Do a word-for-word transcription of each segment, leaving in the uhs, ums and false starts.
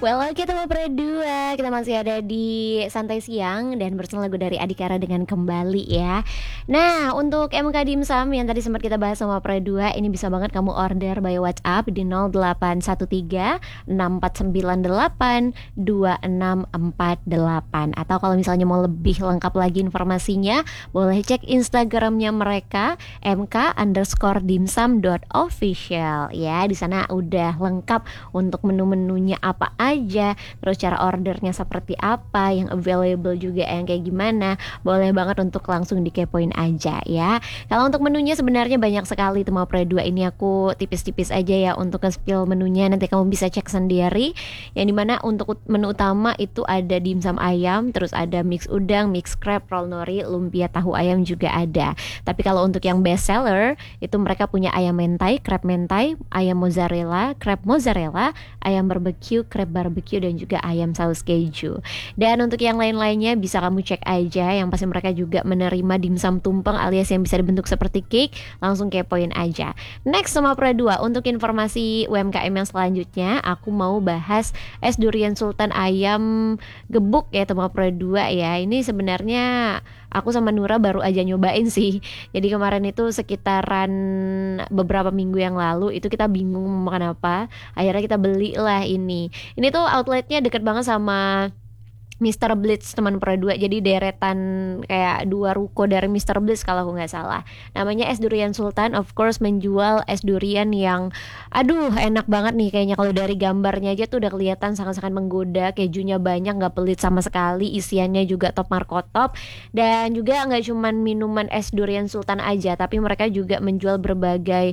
Well, kita mau berdua, kita masih ada di Santai Siang dan bersama lagu dari Adhikara dengan Kembali ya. Nah, untuk M K Dimsum yang tadi sempat kita bahas sama berdua, ini bisa banget kamu order by WhatsApp di nol delapan satu tiga enam empat sembilan delapan dua enam empat delapan. Atau kalau misalnya mau lebih lengkap lagi informasinya, boleh cek Instagramnya mereka mk underscore dimsum dot official ya. Di sana udah lengkap untuk menu-menunya apa aja, terus cara ordernya seperti apa, yang available juga yang kayak gimana. Boleh banget untuk langsung dikepoin aja ya. Kalau untuk menunya sebenarnya banyak sekali tuh mau pre dua, ini aku tipis-tipis aja ya untuk nge-spill menunya, nanti kamu bisa cek sendiri. Yang dimana untuk menu utama itu ada dimsum ayam, terus ada mix udang, mix crab, roll nori, lumpia tahu ayam juga ada. Tapi kalau untuk yang best seller itu mereka punya ayam mentai, crab mentai, ayam mozzarella, crab mozzarella, ayam barbecue, crab barbecue, dan juga ayam saus keju. Dan untuk yang lain-lainnya bisa kamu cek aja, yang pasti mereka juga menerima dimsum tumpeng alias yang bisa dibentuk seperti cake, langsung kepoin aja. Next sama Pro dua, untuk informasi U M K M yang selanjutnya aku mau bahas es durian sultan ayam gebuk ya sama Pro dua ya. Ini sebenarnya aku sama Nura baru aja nyobain sih. Jadi kemarin itu sekitaran beberapa minggu yang lalu itu kita bingung mau makan apa, akhirnya kita belilah ini. Ini tuh outletnya deket banget sama Mister Blitz teman Pro dua, jadi deretan kayak dua ruko dari Mister Blitz kalau aku nggak salah. Namanya es durian sultan, of course menjual es durian yang aduh enak banget nih kayaknya. Kalau dari gambarnya aja tuh udah kelihatan sangat-sangat menggoda, kejunya banyak, nggak pelit sama sekali, isiannya juga top markotop. Dan juga nggak cuman minuman es durian sultan aja, tapi mereka juga menjual berbagai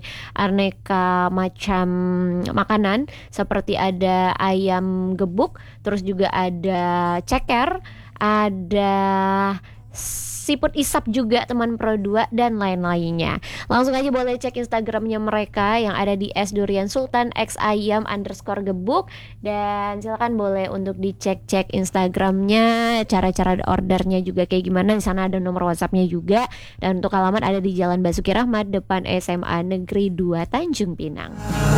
aneka macam makanan seperti ada ayam gebuk, terus juga ada ceker, ada siput isap juga teman Pro dua, dan lain-lainnya. Langsung aja boleh cek Instagramnya mereka yang ada di es durian sultan x ayam underscore gebuk. Dan silakan boleh untuk dicek-cek Instagramnya, cara-cara ordernya juga kayak gimana. Di sana ada nomor WhatsAppnya juga. Dan untuk alamat ada di Jalan Basuki Rahmat depan S M A Negeri dua Tanjung Pinang.